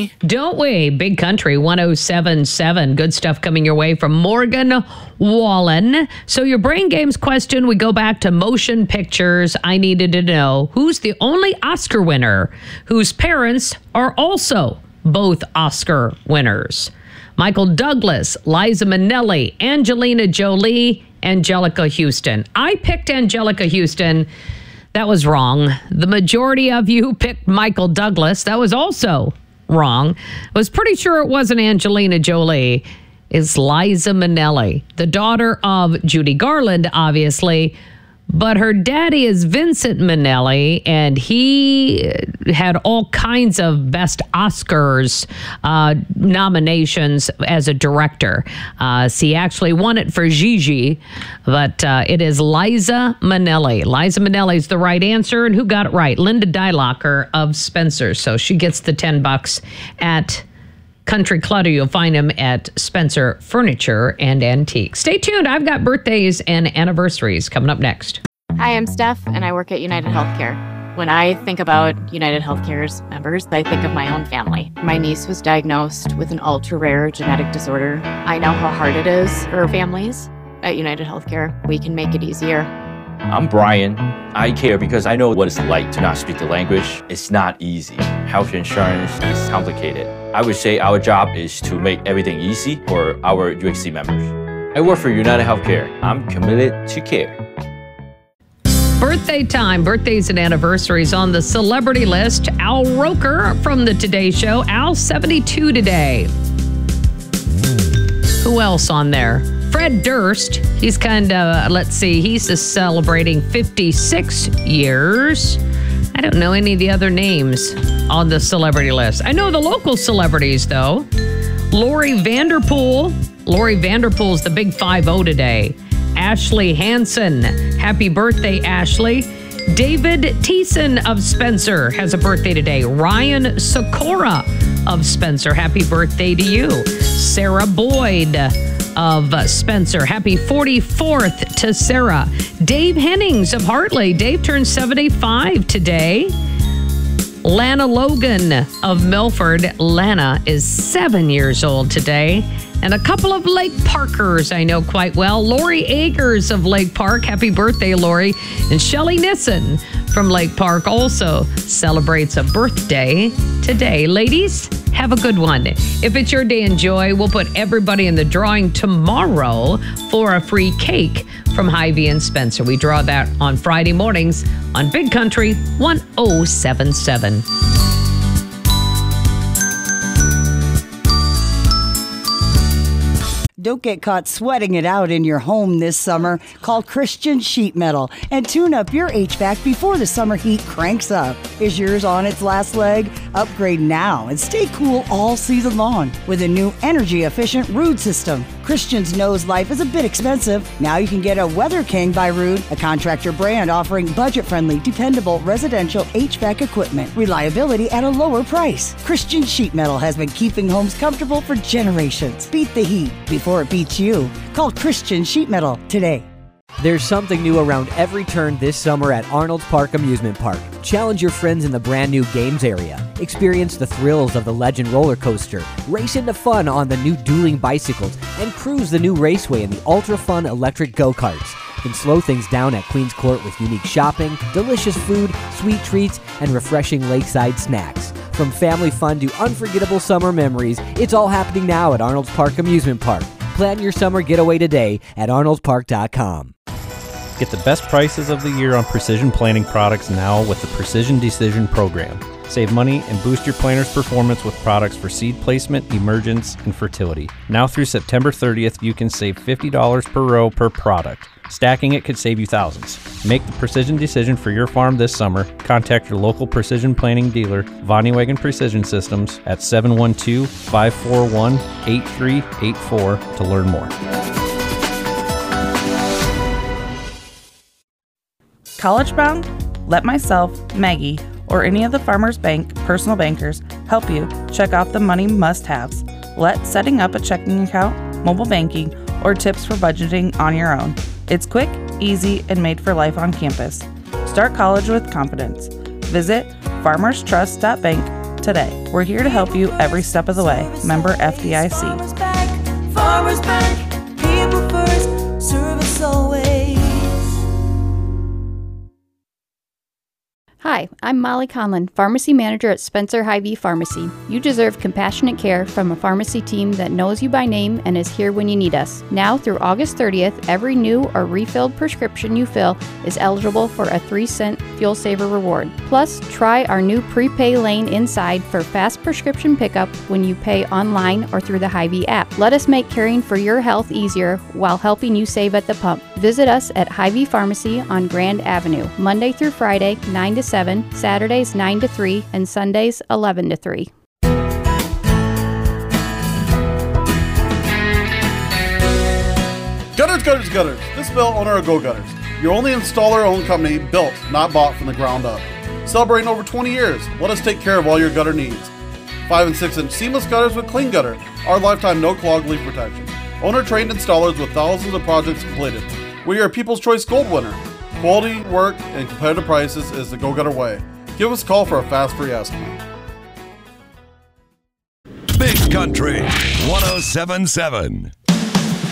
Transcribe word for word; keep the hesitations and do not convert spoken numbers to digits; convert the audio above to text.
we? Don't we? Big Country one oh seven point seven. Good stuff coming your way from Morgan Wallen. So your Brain Games question, we go back to motion pictures. I needed to know who's the only Oscar winner whose parents are also both Oscar winners. Michael Douglas, Liza Minnelli, Angelina Jolie, Angelica Houston. I picked Angelica Houston. That was wrong. The majority of you picked Michael Douglas. That was also wrong. I was pretty sure it wasn't Angelina Jolie. It's Liza Minnelli, the daughter of Judy Garland, obviously. But her daddy is Vincent Minnelli, and he had all kinds of Best Oscars uh, nominations as a director. Uh, so he actually won it for Gigi, but uh, it is Liza Minnelli. Liza Minnelli is the right answer, and who got it right? Linda Dylocker of Spencer. So she gets the ten bucks at Country Clutter. You'll find him at Spencer Furniture and Antique. Stay tuned. I've got birthdays and anniversaries coming up next. Hi, I'm Steph, and I work at United Healthcare. When I think about United Healthcare's members, I think of my own family. My niece was diagnosed with an ultra-rare genetic disorder. I know how hard it is for families. At United Healthcare, we can make it easier. I'm Brian. I care because I know what it's like to not speak the language. It's not easy. Health insurance is complicated. I would say our job is to make everything easy for our U H C members. I work for United Healthcare. I'm committed to care. Birthday time, birthdays and anniversaries on the celebrity list. Al Roker from the Today Show. Al, seventy-two today. Who else on there? Fred Durst. He's kind of, let's see, he's just celebrating fifty-six years. I don't know any of the other names on the celebrity list. I know the local celebrities, though. Lori Vanderpool. Lori Vanderpool's the big five oh today. Ashley Hansen. Happy birthday, Ashley. David Thiessen of Spencer has a birthday today. Ryan Sikora of Spencer. Happy birthday to you. Sarah Boyd of Spencer. Happy forty-fourth to Sarah. Dave Hennings of Hartley. Dave turned seventy-five today. Lana Logan of Milford. Lana is seven years old today. And a couple of Lake Parkers I know quite well. Lori Akers of Lake Park. Happy birthday, Lori. And Shelly Nissen from Lake Park also celebrates a birthday today. Ladies, have a good one. If it's your day in joy, we'll put everybody in the drawing tomorrow for a free cake from Hy-Vee and Spencer. We draw that on Friday mornings on Big Country one oh seven point seven. Don't get caught sweating it out in your home this summer. Call Christian Sheet Metal and tune up your H V A C before the summer heat cranks up. Is yours on its last leg? Upgrade now and stay cool all season long with a new energy-efficient Ruud system. Christians knows life is a bit expensive. Now you can get a Weather King by Ruud, a contractor brand offering budget-friendly, dependable residential H V A C equipment. Reliability at a lower price. Christian Sheet Metal has been keeping homes comfortable for generations. Beat the heat before it beats you. Call Christian Sheet Metal today. There's something new around every turn this summer at Arnold's Park Amusement Park. Challenge your friends in the brand new games area. Experience the thrills of the Legend roller coaster. Race into fun on the new dueling bicycles and cruise the new raceway in the ultra fun electric go-karts. Then slow things down at Queens Court with unique shopping, delicious food, sweet treats, and refreshing lakeside snacks. From family fun to unforgettable summer memories, it's all happening now at Arnold's Park Amusement Park. Plan your summer getaway today at arnolds park dot com. Get the best prices of the year on precision planting products now with the Precision Decision program. Save money and boost your planter's performance with products for seed placement, emergence, and fertility. Now through September thirtieth, you can save fifty dollars per row per product. Stacking it could save you thousands. Make the precision decision for your farm this summer. Contact your local precision planting dealer, Vonnewagen Precision Systems, at seven one two, five four one, eight three eight four to learn more. College bound? Let myself, Maggie, or any of the Farmers Bank personal bankers help you check off the money must-haves. Let setting up a checking account, mobile banking, or tips for budgeting on your own. It's quick, easy, and made for life on campus. Start college with confidence. Visit farmers trust dot bank today. We're here to help you every step of the way. Member F D I C. Farmers Bank, Farmers Bank, people first, service always. Hi, I'm Molly Conlon, Pharmacy Manager at Spencer Hy-Vee Pharmacy. You deserve compassionate care from a pharmacy team that knows you by name and is here when you need us. Now through August thirtieth, every new or refilled prescription you fill is eligible for a three cent Fuel Saver reward. Plus, try our new prepay lane inside for fast prescription pickup when you pay online or through the Hy-Vee app. Let us make caring for your health easier while helping you save at the pump. Visit us at Hy-Vee Pharmacy on Grand Avenue, Monday through Friday, nine to seven, Saturdays nine to three, and Sundays eleven to three. Gutters, gutters, gutters. This is Bill, owner of Go Gutters. Your only installer-owned company, built, not bought from the ground up. Celebrating over twenty years, let us take care of all your gutter needs. five and six inch seamless gutters with Clean Gutter, our lifetime no-clog leak protection. Owner-trained installers with thousands of projects completed. We are People's Choice Gold winner. Quality, work, and competitive prices is the Go Gutter way. Give us a call for a fast free estimate. Big Country one oh seven point seven.